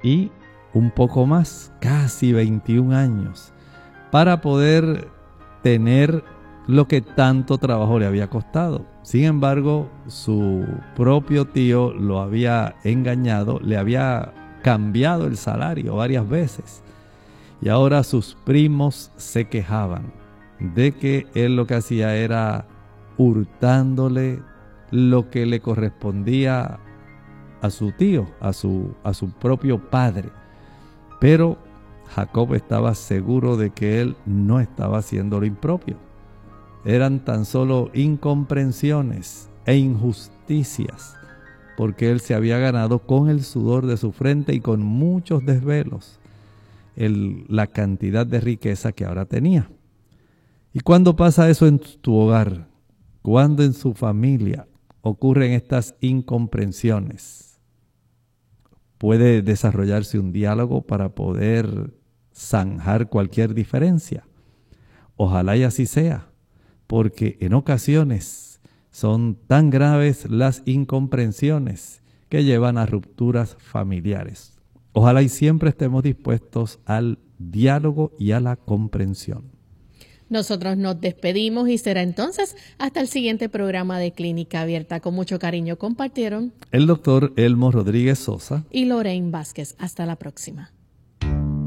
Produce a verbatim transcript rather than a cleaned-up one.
y un poco más, casi veintiún años, para poder tener lo que tanto trabajo le había costado. Sin embargo, su propio tío lo había engañado, le había cambiado el salario varias veces. Y ahora sus primos se quejaban de que él lo que hacía era hurtándole lo que le correspondía a su tío, a su, a su propio padre. Pero Jacob estaba seguro de que él no estaba haciendo lo impropio. Eran tan solo incomprensiones e injusticias, porque él se había ganado con el sudor de su frente y con muchos desvelos el, la cantidad de riqueza que ahora tenía. ¿Y cuándo pasa eso en tu hogar? ¿Cuándo en su familia ocurren estas incomprensiones? Puede desarrollarse un diálogo para poder zanjar cualquier diferencia. Ojalá y así sea, porque en ocasiones son tan graves las incomprensiones que llevan a rupturas familiares. Ojalá y siempre estemos dispuestos al diálogo y a la comprensión. Nosotros nos despedimos y será entonces hasta el siguiente programa de Clínica Abierta. Con mucho cariño compartieron el doctor Elmo Rodríguez Sosa y Lorraine Vázquez. Hasta la próxima.